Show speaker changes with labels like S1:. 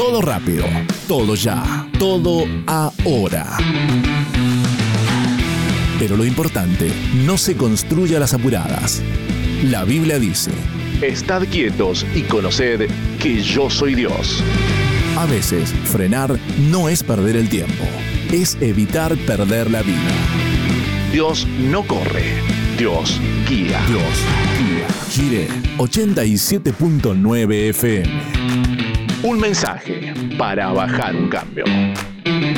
S1: Todo rápido, todo ya, todo ahora. Pero lo importante no se construye a las apuradas. La Biblia dice:
S2: estad quietos y conoced que yo soy Dios.
S1: A veces, frenar no es perder el tiempo, es evitar perder la vida.
S2: Dios no corre, Dios guía.
S1: Dios guía. Gire 87.9 FM.
S2: Un mensaje para bajar un cambio.